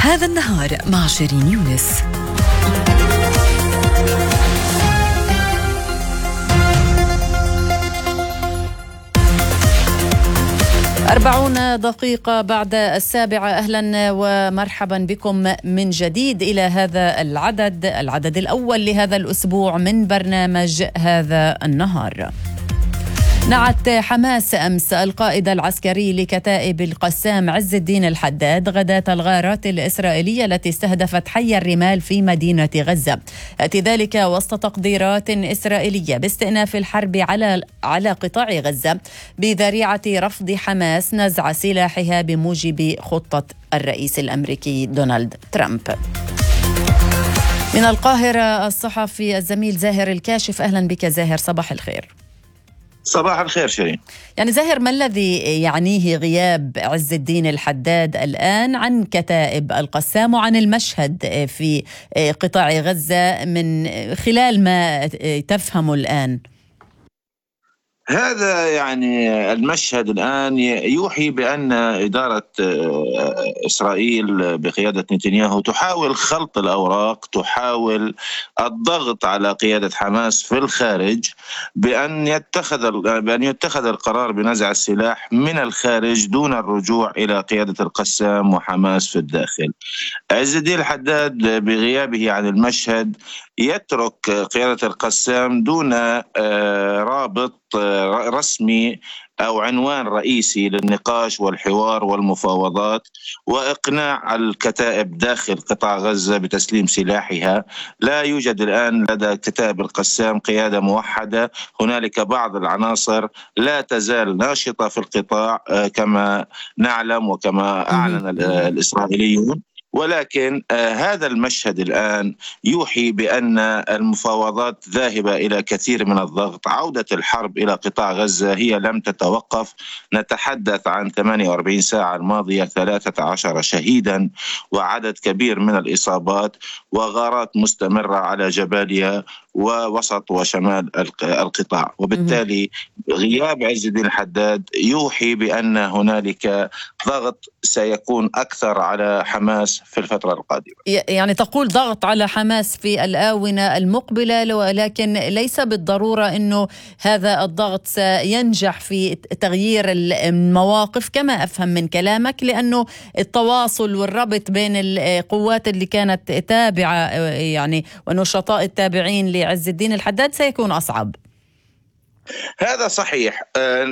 هذا النهار مع شيرين يونس. 40 دقيقة بعد 7. أهلا ومرحبا بكم من جديد إلى هذا العدد الأول لهذا الأسبوع من برنامج هذا النهار. نعت حماس أمس القائد العسكري لكتائب القسام عز الدين الحداد غداة الغارات الإسرائيلية التي استهدفت حي الرمال في مدينة غزة. يأتي ذلك وسط تقديرات إسرائيلية باستئناف الحرب على قطاع غزة بذريعة رفض حماس نزع سلاحها بموجب خطة الرئيس الأمريكي دونالد ترامب. من القاهرة الصحفي الزميل زاهر الكاشف. أهلا بك زاهر، صباح الخير. صباح الخير شيرين. يعني زاهر، ما الذي يعنيه غياب عز الدين الحداد الآن عن كتائب القسام وعن المشهد في قطاع غزة من خلال ما تفهم الآن؟ هذا يعني المشهد الآن يوحي بأن إدارة إسرائيل بقيادة نتنياهو تحاول خلط الأوراق، تحاول الضغط على قيادة حماس في الخارج بأن يتخذ القرار بنزع السلاح من الخارج دون الرجوع إلى قيادة القسام وحماس في الداخل. عز الدين الحداد بغيابه عن المشهد يترك قيادة القسام دون رابط رسمي أو عنوان رئيسي للنقاش والحوار والمفاوضات وإقناع الكتائب داخل قطاع غزة بتسليم سلاحها. لا يوجد الآن لدى كتائب القسام قيادة موحدة. هنالك بعض العناصر لا تزال ناشطة في القطاع كما نعلم وكما أعلن الإسرائيليون، ولكن هذا المشهد الآن يوحي بأن المفاوضات ذاهبة إلى كثير من الضغط. عودة الحرب إلى قطاع غزة هي لم تتوقف. نتحدث عن 48 ساعة الماضية 13 شهيدا وعدد كبير من الإصابات وغارات مستمرة على جباليا ووسط وشمال القطاع. وبالتالي غياب عز الدين الحداد يوحي بأن هنالك ضغط سيكون أكثر على حماس في الفترة القادمة. يعني تقول ضغط على حماس في الآونة المقبلة، ولكن ليس بالضرورة أنه هذا الضغط سينجح في تغيير المواقف كما أفهم من كلامك، لأنه التواصل والربط بين القوات اللي كانت تابعة يعني ونشطاء التابعين لعز الدين الحداد سيكون أصعب. هذا صحيح.